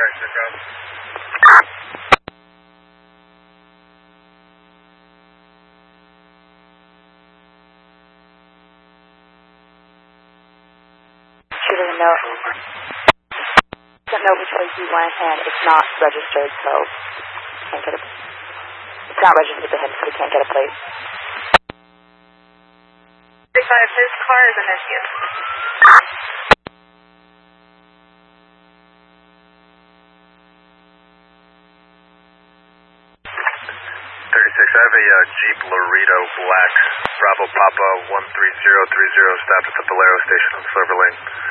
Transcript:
She doesn't know. Doesn't know which way he went, and it's not registered, so can't get a. It's not registered to him, so he can't get a plate. 35, his car is in his use. 36, I have a Jeep Laredo Black, Bravo Papa 13030, stopped at the Valero station on Silver Lane.